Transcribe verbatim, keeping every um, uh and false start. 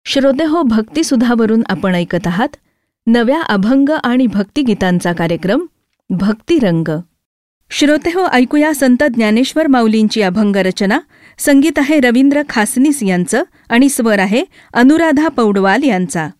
श्रोतेहो, भक्तिसुधावरून आपण ऐकत आहात नव्या अभंग आणि भक्तिगीतांचा कार्यक्रम भक्तिरंग. श्रोतेहो, ऐकूया संत ज्ञानेश्वर माऊलींची अभंग रचना. संगीत आहे रवींद्र खासनीस यांचं आणि स्वर आहे अनुराधा पौडवाल यांचा.